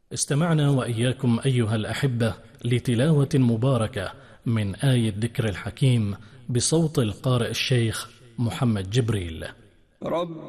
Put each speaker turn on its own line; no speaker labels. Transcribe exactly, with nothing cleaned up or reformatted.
استمعنا وإياكم أيها الأحبة لتلاوة مباركة من آية ذكر الحكيم بصوت القارئ الشيخ محمد جبريل.
رب